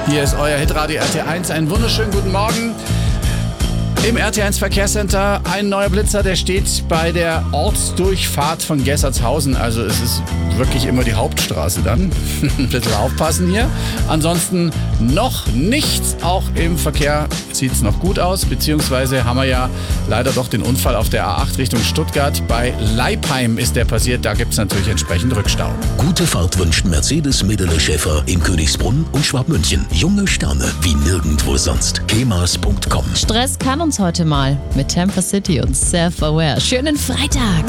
Hier ist euer Hitradio RT1. Einen wunderschönen guten Morgen. Im RT1 Verkehrscenter ein neuer Blitzer, der steht bei der Ortsdurchfahrt von Gessertshausen. Also es ist wirklich immer die Hauptstraße dann. Ein bisschen aufpassen hier. Ansonsten noch nichts. Auch im Verkehr sieht es noch gut aus. Beziehungsweise haben wir ja leider doch den Unfall auf der A8 Richtung Stuttgart. Bei Leipheim ist der passiert. Da gibt es natürlich entsprechend Rückstau. Gute Fahrt wünscht Mercedes Medele Schäfer in Königsbrunn und Schwabmünchen. Junge Sterne wie nirgendwo sonst. kemas.com. Stress kann uns heute mal mit Tampa City und Self-Aware. Schönen Freitag!